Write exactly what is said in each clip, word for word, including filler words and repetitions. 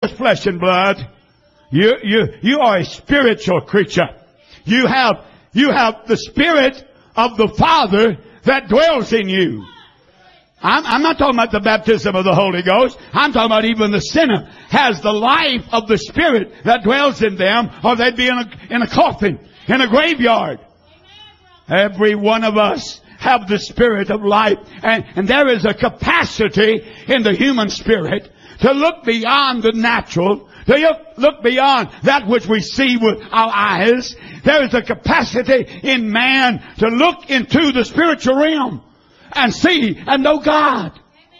flesh and blood. You, you, you are a spiritual creature. You have, you have the Spirit of the Father that dwells in you. I'm, I'm not talking about the baptism of the Holy Ghost. I'm talking about even the sinner has the life of the Spirit that dwells in them, or they'd be in a, in a coffin, in a graveyard. Every one of us have the Spirit of life. And, and there is a capacity in the human spirit to look beyond the natural, to look beyond that which we see with our eyes. There is a capacity in man to look into the spiritual realm and see and know God.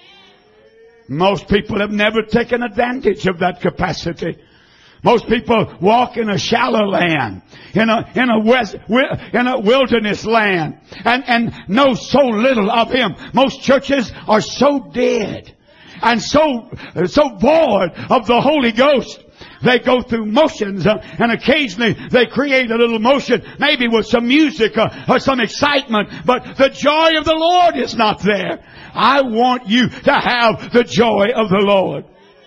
Most people have never taken advantage of that capacity. Most people walk in a shallow land, in a, in a west, in a wilderness land, and, and know so little of Him. Most churches are so dead and so, so void of the Holy Ghost. They go through motions, uh, and occasionally they create a little motion, maybe with some music uh, or some excitement, but the joy of the Lord is not there. I want you to have the joy of the Lord.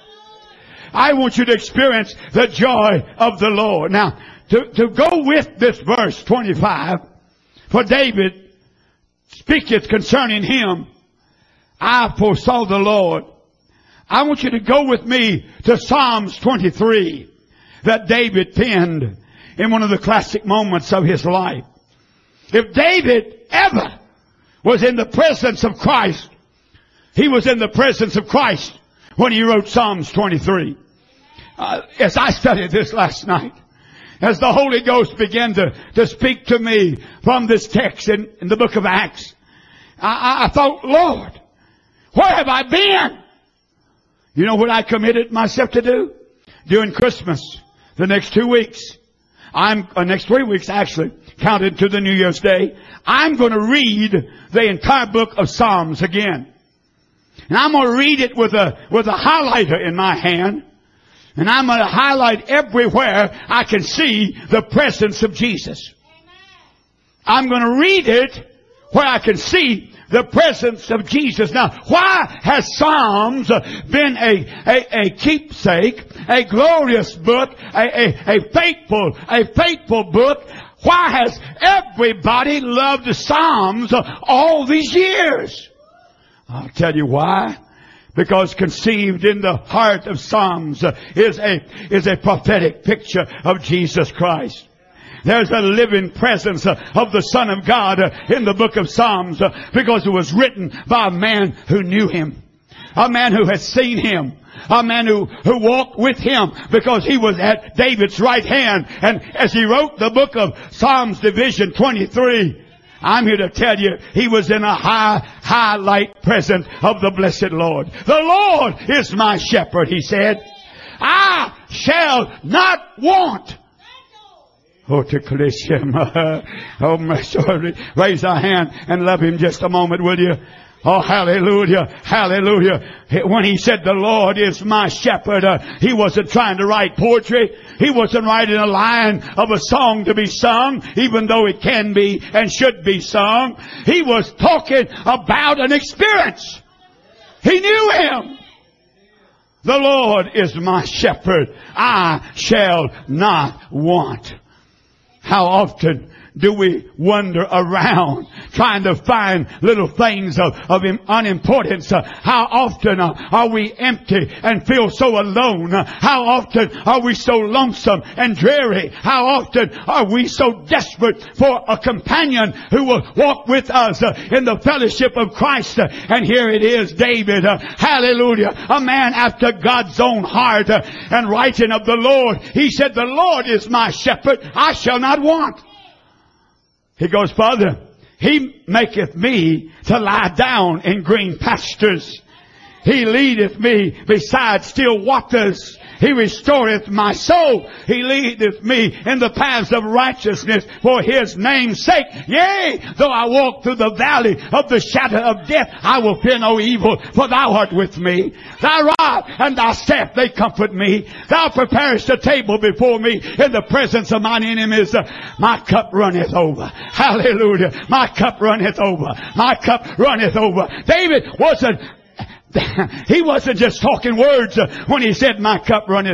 I want you to experience the joy of the Lord. Now, to, to go with this verse twenty-five, for David speaketh concerning him, I foresaw the Lord. I want you to go with me to Psalms twenty-three that David penned in one of the classic moments of his life. If David ever was in the presence of Christ, he was in the presence of Christ when he wrote Psalms twenty-three. Uh, as I studied this last night, as the Holy Ghost began to, to speak to me from this text in, in the book of Acts, I, I, I thought, Lord, where have I been? You know what I committed myself to do? During Christmas, the next two weeks, I'm, uh, next three weeks actually, counted to the New Year's Day, I'm going to read the entire book of Psalms again. And I'm going to read it with a, with a highlighter in my hand. And I'm going to highlight everywhere I can see the presence of Jesus. I'm going to read it where I can see the presence of Jesus. Now, why has Psalms been a, a, a keepsake, a glorious book, a, a, a faithful, a faithful book? Why has everybody loved the Psalms all these years? I'll tell you why. Because conceived in the heart of Psalms is a, is a prophetic picture of Jesus Christ. There's a living presence of the Son of God in the book of Psalms because it was written by a man who knew Him. A man who had seen Him. A man who, who walked with Him because he was at David's right hand. And as he wrote the book of Psalms Division twenty-three, I'm here to tell you, he was in a high, high light presence of the blessed Lord. The Lord is my shepherd, he said. I shall not want. Oh, to collect him. Oh, my sorry. Raise our hand and love Him just a moment, will you? Oh, hallelujah, hallelujah. When he said the Lord is my shepherd, uh, he wasn't trying to write poetry. He wasn't writing a line of a song to be sung, even though it can be and should be sung. He was talking about an experience. He knew Him. The Lord is my shepherd. I shall not want. How often do we wander around trying to find little things of, of unimportance? Uh, how often uh, are we empty and feel so alone? Uh, how often are we so lonesome and dreary? How often are we so desperate for a companion who will walk with us uh, in the fellowship of Christ? Uh, and here it is, David, uh, hallelujah, a man after God's own heart, uh, and writing of the Lord. He said, the Lord is my shepherd, I shall not want. He goes further. He maketh me to lie down in green pastures. He leadeth me beside still waters. He restoreth my soul. He leadeth me in the paths of righteousness for His name's sake. Yea, though I walk through the valley of the shadow of death, I will fear no evil, for Thou art with me. Thy rod and Thy staff, they comfort me. Thou preparest a table before me in the presence of mine enemies. My cup runneth over. Hallelujah. My cup runneth over. My cup runneth over. David wasn't he wasn't just talking words when he said, my cup runneth